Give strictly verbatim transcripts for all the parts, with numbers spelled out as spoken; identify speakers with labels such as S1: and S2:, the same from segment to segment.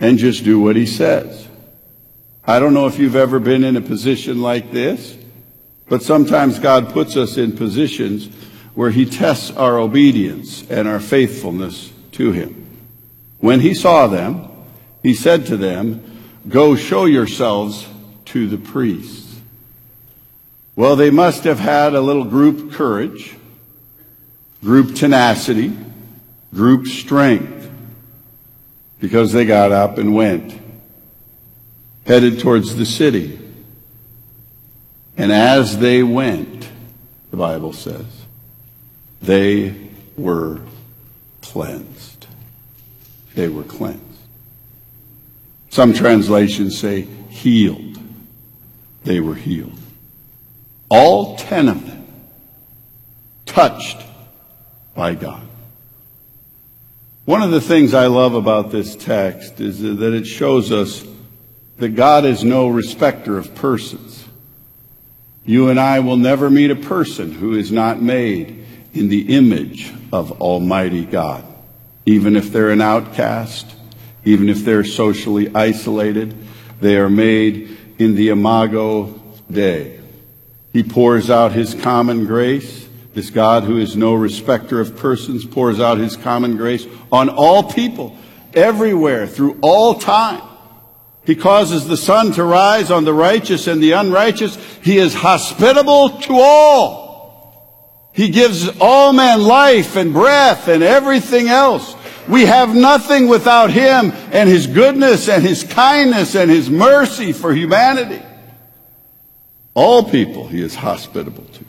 S1: and just do what he says. I don't know if you've ever been in a position like this, but sometimes God puts us in positions where he tests our obedience and our faithfulness to him. When he saw them, he said to them, "Go show yourselves to the priests." Well, they must have had a little group courage, group tenacity, group strength, because they got up and went, headed towards the city. And as they went, the Bible says, they were cleansed. They were cleansed. Some translations say healed. They were healed. All ten of them touched by God. One of the things I love about this text is that it shows us that God is no respecter of persons. You and I will never meet a person who is not made in the image of Almighty God. Even if they're an outcast, even if they're socially isolated, they are made in the imago Dei. He pours out his common grace. This God who is no respecter of persons pours out his common grace on all people, everywhere, through all time. He causes the sun to rise on the righteous and the unrighteous. He is hospitable to all. He gives all men life and breath and everything else. We have nothing without him and his goodness and his kindness and his mercy for humanity. All people he is hospitable to.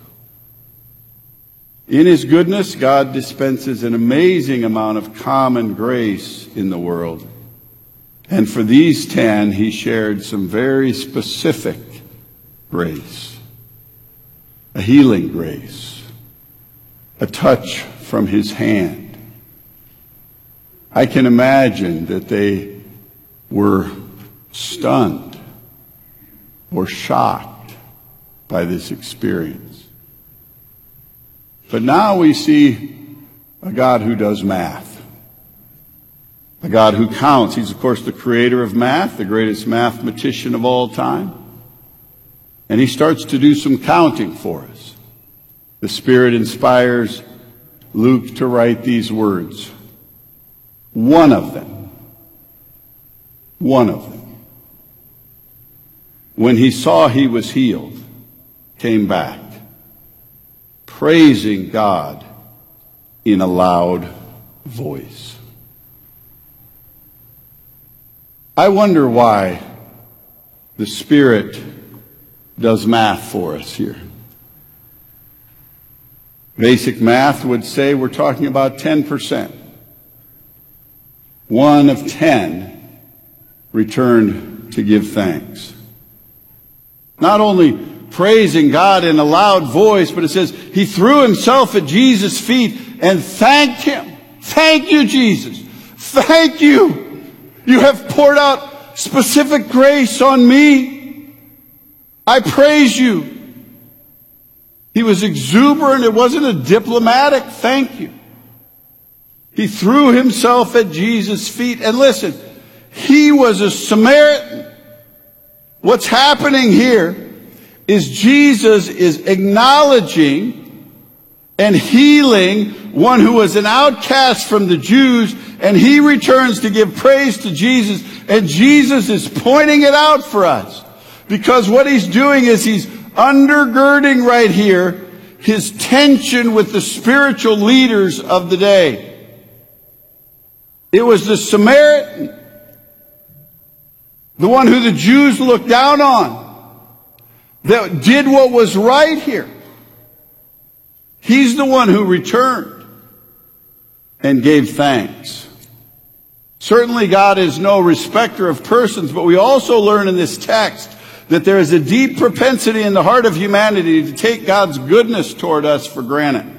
S1: In his goodness, God dispenses an amazing amount of common grace in the world. And for these ten, he shared some very specific grace. A healing grace. A touch from his hand. I can imagine that they were stunned or shocked by this experience. But now we see a God who does math. A God who counts. He's, of course, the creator of math, the greatest mathematician of all time. And he starts to do some counting for us. The Spirit inspires Luke to write these words. One of them, one of them, when he saw he was healed, came back, praising God in a loud voice. I wonder why the Spirit does math for us here. Basic math would say we're talking about ten percent. One of ten returned to give thanks. Not only praising God in a loud voice, but it says he threw himself at Jesus' feet and thanked him. Thank you, Jesus. Thank you. You have poured out specific grace on me. I praise you. He was exuberant. It wasn't a diplomatic thank you. He threw himself at Jesus' feet. And listen, he was a Samaritan. What's happening here is Jesus is acknowledging and healing one who was an outcast from the Jews, and he returns to give praise to Jesus, and Jesus is pointing it out for us. Because what he's doing is he's undergirding right here his tension with the spiritual leaders of the day. It was the Samaritan, the one who the Jews looked down on, that did what was right here. He's the one who returned and gave thanks. Certainly God is no respecter of persons, but we also learn in this text that there is a deep propensity in the heart of humanity to take God's goodness toward us for granted.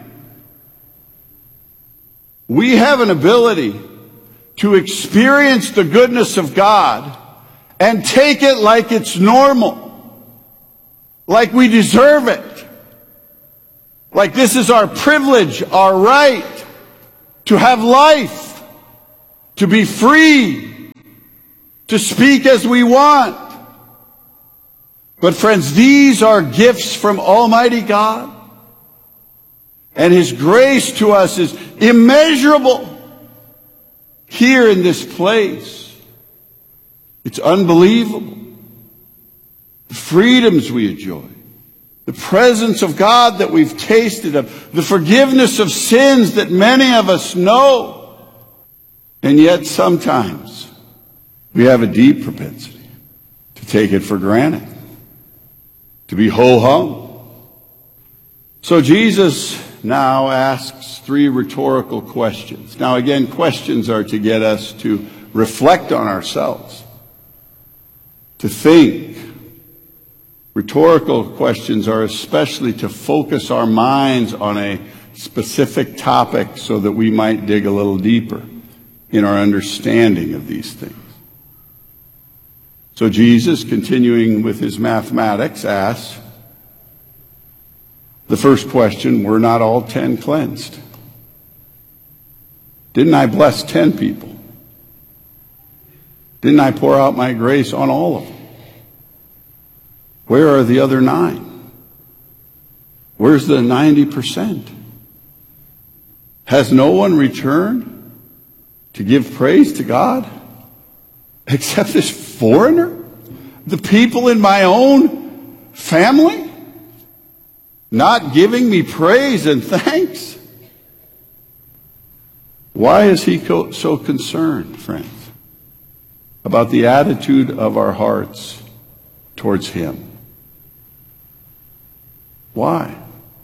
S1: We have an ability to experience the goodness of God and take it like it's normal, like we deserve it, like this is our privilege, our right to have life, to be free, to speak as we want. But friends, these are gifts from Almighty God. And His grace to us is immeasurable here in this place. It's unbelievable. The freedoms we enjoy. The presence of God that we've tasted of. The forgiveness of sins that many of us know. And yet sometimes we have a deep propensity to take it for granted. To be ho-hum. So Jesus now asks three rhetorical questions. Now again, questions are to get us to reflect on ourselves, to think. Rhetorical questions are especially to focus our minds on a specific topic so that we might dig a little deeper in our understanding of these things. So Jesus, continuing with his mathematics, asks, the first question, were not all ten cleansed? Didn't I bless ten people? Didn't I pour out my grace on all of them? Where are the other nine? Where's the ninety percent? Has no one returned to give praise to God except this foreigner? The people in my own family? Not giving me praise and thanks? Why is he so concerned, friends, about the attitude of our hearts towards him? Why?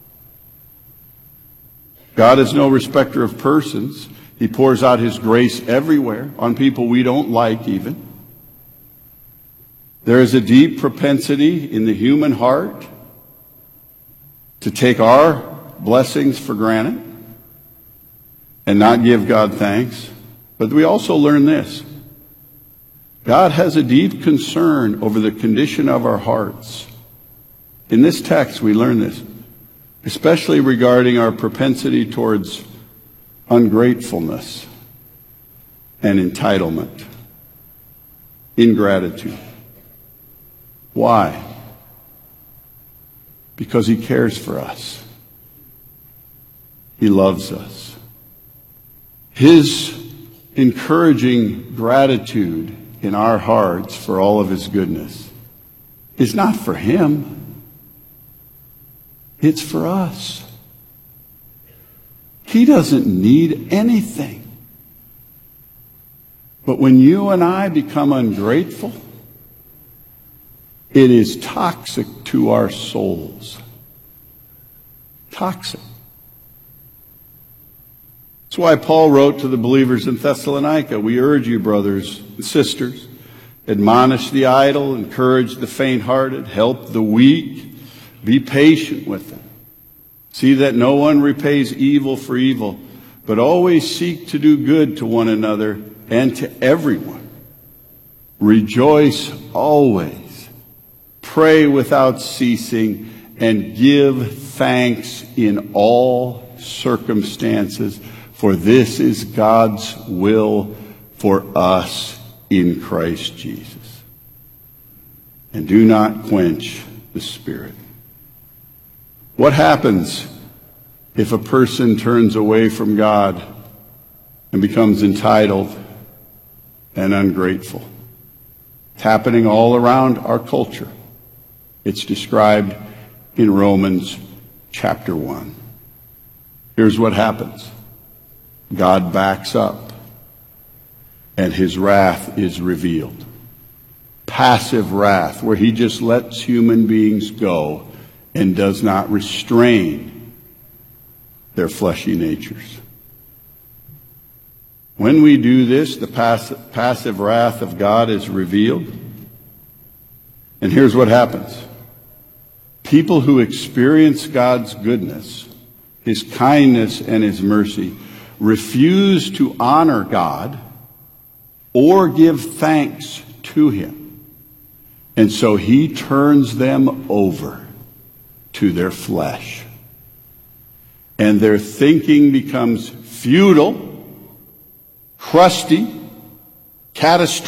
S1: God is no respecter of persons. He pours out his grace everywhere, on people we don't like even. There is a deep propensity in the human heart to take our blessings for granted and not give God thanks. But we also learn this. God has a deep concern over the condition of our hearts. In this text, we learn this, especially regarding our propensity towards ungratefulness and entitlement, ingratitude. Why? Because he cares for us. He loves us. His encouraging gratitude in our hearts for all of his goodness is not for him. It's for us. He doesn't need anything. But when you and I become ungrateful, it is toxic to our souls. Toxic. That's why Paul wrote to the believers in Thessalonica, we urge you, brothers and sisters, admonish the idle, encourage the faint-hearted, help the weak, be patient with them. See that no one repays evil for evil, but always seek to do good to one another and to everyone. Rejoice always. Pray without ceasing, and give thanks in all circumstances, for this is God's will for us in Christ Jesus. And do not quench the Spirit. What happens if a person turns away from God and becomes entitled and ungrateful? It's happening all around our culture. It's described in Romans chapter one. Here's what happens. God backs up and his wrath is revealed. Passive wrath, where he just lets human beings go and does not restrain their fleshy natures. When we do this, the pass- passive wrath of God is revealed. And here's what happens. People who experience God's goodness, his kindness and his mercy, refuse to honor God or give thanks to him. And so he turns them over to their flesh. And their thinking becomes futile, crusty, catastrophic.